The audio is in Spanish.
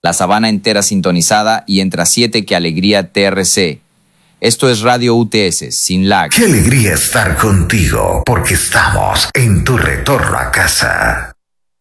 la sabana entera sintonizada y entre 7 que alegría TRC. Esto es Radio UTS, sin lag. Qué alegría estar contigo, porque estamos en tu retorno a casa.